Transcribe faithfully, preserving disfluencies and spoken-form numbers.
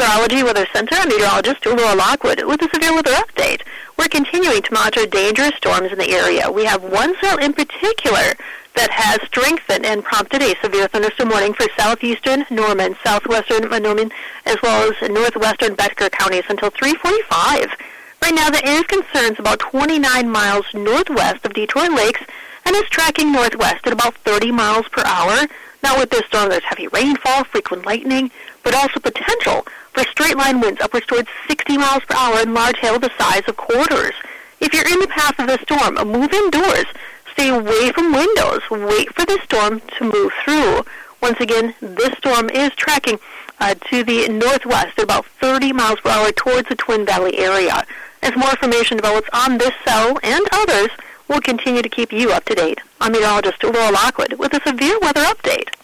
Weatherology Weather Center, I'm meteorologist Laura Lockwood with a severe weather update. We're continuing to monitor dangerous storms in the area. We have one cell in particular that has strengthened and prompted a severe thunderstorm warning for southeastern Norman, southwestern Mahnomen, as well as northwestern Betker counties until three forty-five. Right now, the air is concerns about twenty-nine miles northwest of Detroit Lakes and is tracking northwest at about thirty miles per hour. Now, with this storm, there's heavy rainfall, frequent lightning, but also potential for straight-line winds upwards towards sixty miles per hour and large hail the size of quarters. If you're in the path of the storm, move indoors. Stay away from windows. Wait for the storm to move through. Once again, this storm is tracking uh, to the northwest at about thirty miles per hour towards the Twin Valley area. As more information develops on this cell and others, we'll continue to keep you up to date. I'm meteorologist Laura Lockwood with a severe weather update.